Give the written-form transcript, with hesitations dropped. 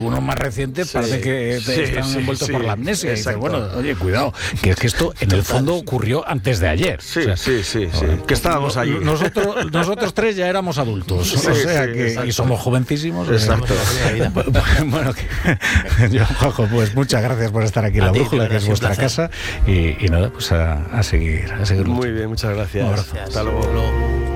Unos más recientes parece que están envueltos por la amnesia. Y dice, bueno, oye, cuidado, que es que esto en el fondo ocurrió antes de ayer. Sí, que estábamos allí. Nosotros tres ya éramos adultos, y somos jovencísimos. Exacto. Bueno, Juanjo, pues muchas gracias por estar aquí en La Brújula, que es vuestra casa. Y nada, pues a seguir. Muy bien, muchas gracias. Un abrazo. Hasta luego.